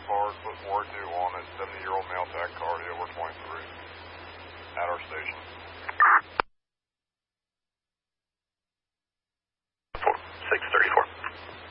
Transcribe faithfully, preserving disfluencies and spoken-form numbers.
cars, put War two on it, seventy-year-old male